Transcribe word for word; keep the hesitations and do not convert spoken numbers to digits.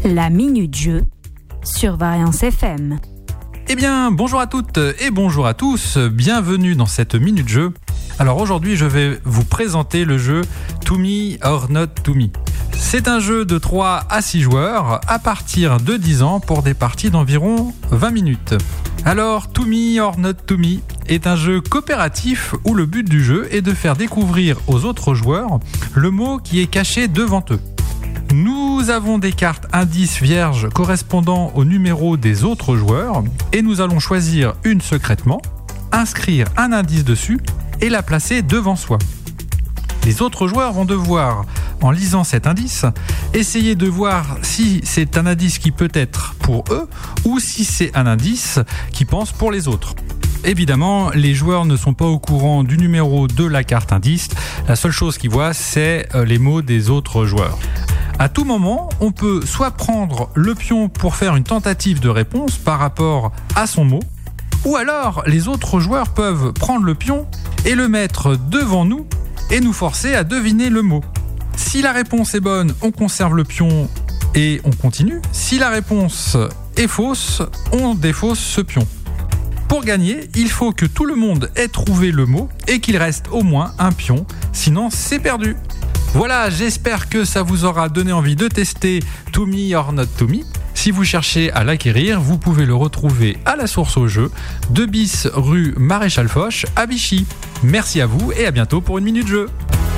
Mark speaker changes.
Speaker 1: La Minute Jeu sur Variance F M.
Speaker 2: Eh bien, bonjour à toutes et bonjour à tous, bienvenue dans cette Minute Jeu. Alors aujourd'hui, je vais vous présenter le jeu To Me or Not To Me. C'est un jeu de trois à six joueurs à partir de dix ans pour des parties d'environ vingt minutes. Alors, To Me or Not To Me est un jeu coopératif où le but du jeu est de faire découvrir aux autres joueurs le mot qui est caché devant eux. Nous avons des cartes indices vierges correspondant au numéro des autres joueurs et nous allons choisir une secrètement, inscrire un indice dessus et la placer devant soi. Les autres joueurs vont devoir, en lisant cet indice, essayer de voir si c'est un indice qui peut être pour eux ou si c'est un indice qui pense pour les autres. Évidemment, les joueurs ne sont pas au courant du numéro de la carte indice. La seule chose qu'ils voient, c'est les mots des autres joueurs. À tout moment, on peut soit prendre le pion pour faire une tentative de réponse par rapport à son mot, ou alors les autres joueurs peuvent prendre le pion et le mettre devant nous et nous forcer à deviner le mot. Si la réponse est bonne, on conserve le pion et on continue. Si la réponse est fausse, on défausse ce pion. Pour gagner, il faut que tout le monde ait trouvé le mot et qu'il reste au moins un pion, sinon c'est perdu. Voilà, j'espère que ça vous aura donné envie de tester To Me or Not To Me. Si vous cherchez à l'acquérir, vous pouvez le retrouver à la source au jeu, deux bis rue Maréchal Foch à Vichy. Merci à vous et à bientôt pour une minute jeu.